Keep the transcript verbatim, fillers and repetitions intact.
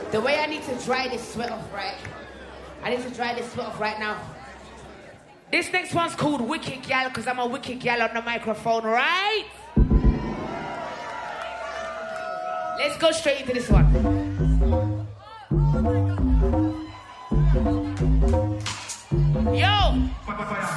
The way I need to dry this sweat off, right? I need to dry this sweat off right now. This next one's called Wicked Gal, because I'm a wicked gal on the microphone, right? Let's go straight into this one. Yo!